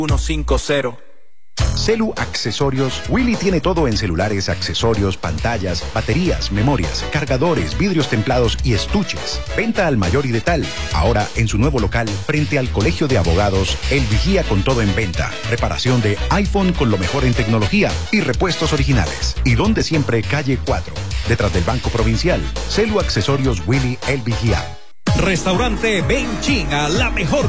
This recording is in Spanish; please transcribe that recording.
150. Celu Accesorios. Willy tiene todo en celulares, accesorios, pantallas, baterías, memorias, cargadores, vidrios templados y estuches. Venta al mayor y de tal. Ahora en su nuevo local, frente al Colegio de Abogados, El Vigía con todo en venta. Reparación de iPhone con lo mejor en tecnología y repuestos originales. Y donde siempre, calle 4. Detrás del Banco Provincial. Celu Accesorios Willy El Vigía. Restaurante Benchinga, la mejor